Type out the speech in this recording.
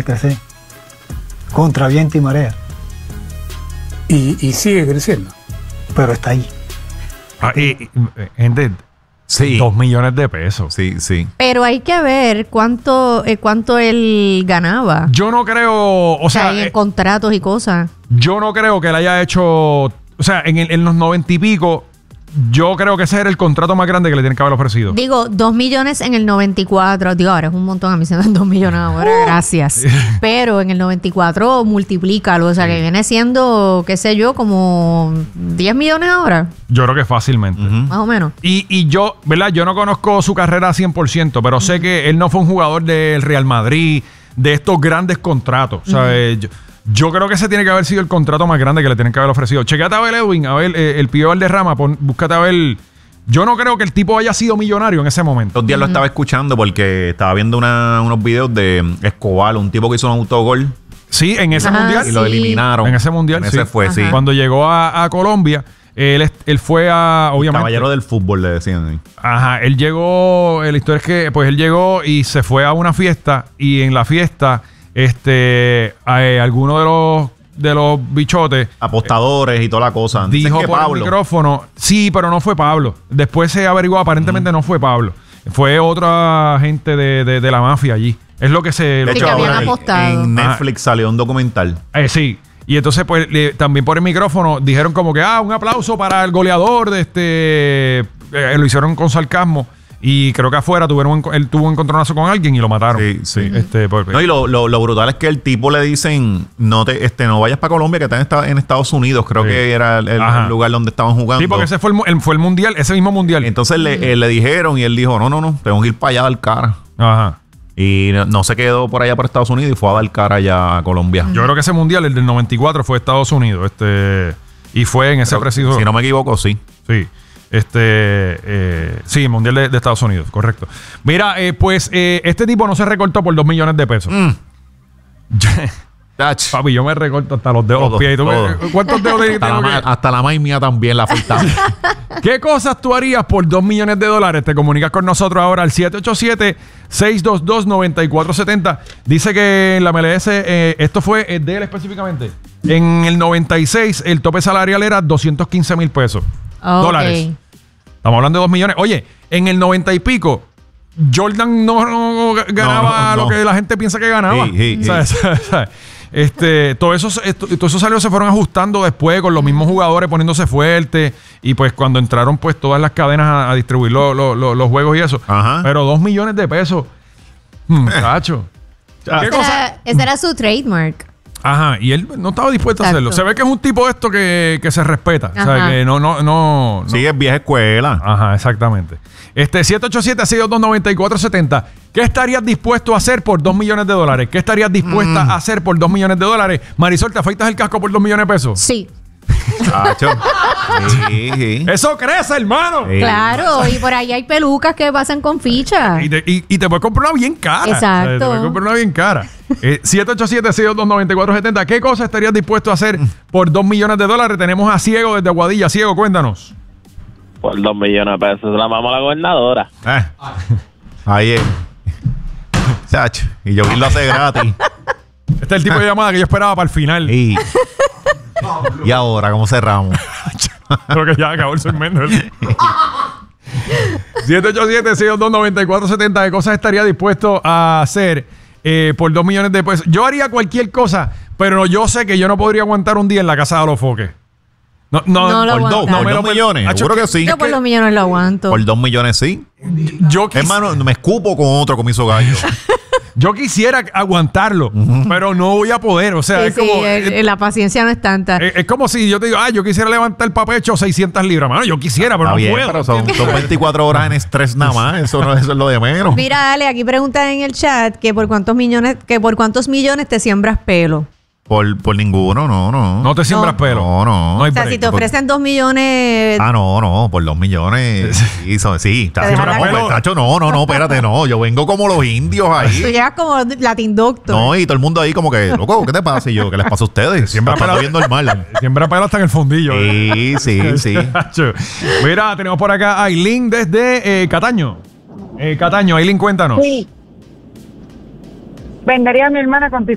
crecer. Contra viento y marea. Y sigue creciendo. Pero está ahí. Gente, Sí. 2 millones de pesos. Sí, sí. Pero hay que ver cuánto él ganaba. Yo no creo, o sea, en contratos y cosas. yo no creo que él haya hecho, o sea, en los 90 y pico, yo creo que ese era el contrato más grande que le tienen que haber ofrecido. Digo, 2 millones en el 94. Digo, ahora es un montón. A mí se me dan 2 millones ahora, gracias. Pero en el 94 multiplícalo. O sea, que viene siendo, qué sé yo, como 10 millones ahora. Yo creo que fácilmente. Más o menos. Y yo, ¿verdad? Yo no conozco su carrera 100%, pero sé que él no fue un jugador del Real Madrid, de estos grandes contratos. O sea, yo creo que ese tiene que haber sido el contrato más grande que le tienen que haber ofrecido. Chequéate a ver, Edwin, a ver, el Pío Valderrama, búscate a ver. Yo no creo que el tipo haya sido millonario en ese momento. Dos días lo estaba escuchando porque estaba viendo unos videos de Escobar, un tipo que hizo un autogol Sí, en ese mundial. y lo eliminaron. En ese mundial, En ese fue, sí. Cuando llegó a Colombia, él fue a, obviamente. Caballero del fútbol, le decían. Ajá, él llegó, la historia es que, pues él llegó y se fue a una fiesta y en la fiesta, alguno de los bichotes Apostadores y toda la cosa. Dicen dijo que por el micrófono, sí, pero no fue Pablo. Después se averiguó, aparentemente no fue Pablo. Fue otra gente de la mafia allí. Es lo que se... De Sí, hecho, que habían ahora apostado. en Netflix salió un documental. Sí. Y entonces, pues, también por el micrófono dijeron como que, un aplauso para el goleador de lo hicieron con sarcasmo. Y creo que afuera él tuvo un encontronazo con alguien y lo mataron. Sí, sí. No, Y lo brutal es que el tipo le dicen, no vayas para Colombia, que está en Estados Unidos. Creo que era el lugar donde estaban jugando. Sí, porque ese fue el mundial, ese mismo mundial. Entonces le dijeron y él dijo, no, tengo que ir para allá a dar cara. Ajá. Y no se quedó por allá por Estados Unidos y fue a dar cara allá a Colombia. Yo creo que ese mundial, el del 94, fue Estados Unidos. Y fue en ese preciso... Si no me equivoco, sí. Sí. Sí, mundial de Estados Unidos, correcto. Mira, pues este tipo no se recortó por 2 millones de pesos. Papi, yo me recorto hasta los dedos de los pies. ¿Cuántos dedos tengo que...? Hasta la maíz mía también la faltaba. ¿Qué cosas tú harías por 2 millones de dólares? Te comunicas con nosotros ahora al 787-622-9470. Dice que en la MLS, esto fue de él específicamente. En el 96, el tope salarial era 215 mil pesos. Dólares. Estamos hablando de 2 millones. Oye, en el 90 y pico, Jordan no ganaba lo que la gente piensa que ganaba. ¿Sabes? Todos esos salarios se fueron ajustando después con los mismos jugadores poniéndose fuertes y pues cuando entraron pues todas las cadenas a distribuir los juegos y eso. Ajá. Pero 2 millones de pesos, muchacho. Ese era su trademark. Ajá, y él no estaba dispuesto a hacerlo. Se ve que es un tipo de esto que se respeta. O sea, que no. Sí, es vieja escuela. Ajá, exactamente. 787-622-9470. ¿Qué estarías dispuesto a hacer por 2 millones de dólares? ¿Qué estarías dispuesta a hacer por 2 millones de dólares? Marisol, ¿te afeitas el casco por 2 millones de pesos? Sí. Chacho. Sí. ¡Eso crece, hermano! Sí. Claro, y por ahí hay pelucas que pasan con ficha. Y te puedes comprar una bien cara. Exacto. Te puedes comprar una bien cara. 787-622-9470. ¿Qué cosa estarías dispuesto a hacer por 2 millones de dólares? Tenemos a Ciego desde Aguadilla. Ciego, cuéntanos. Por 2 millones de pesos la mamá a la gobernadora. Ahí es. Chacho. Y yo lo hace gratis. Este es el tipo de llamada que yo esperaba para el final. Y ahora, ¿cómo cerramos? Creo que ya acabó el segmento. 787-622-9470. ¿Qué cosas estaría dispuesto a hacer por 2 millones de pesos? Yo haría cualquier cosa, pero yo sé que yo no podría aguantar un día en la casa de Alofoque. No lo por aguanta. 2 millones. Seguro que sí. Yo por 2 millones lo aguanto. Por 2 millones sí. Hermano, me escupo con otro comiso gallo. Yo quisiera aguantarlo, pero no voy a poder. O sea, Sí, es como... la paciencia no es tanta. Es como si yo te digo, yo quisiera levantar para pecho 600 libras. Mano, yo quisiera, pero Está no bien, puedo. pero son 24 horas en estrés nada más. Eso es lo de menos. Mira, Ale, aquí preguntan en el chat que por cuántos millones te siembras pelo. Por ninguno, no. No te siembras pelo. No. hay O sea, break. si te ofrecen 2 millones... No, por 2 millones. Sí, está Te dejan siempre la como, tacho, no, espérate, no. Yo vengo como los indios Tú ahí. llegas como Latin Doctor. No, y todo el mundo ahí como que, loco, ¿qué te pasa? Y yo, ¿qué les pasa a ustedes? Siempre Siembra viendo el mal. Siembra pelo hasta en el fondillo. Sí. Mira, tenemos por acá a Aileen desde Cataño. Cataño, Aileen, cuéntanos. Sí. Vendería a mi hermana con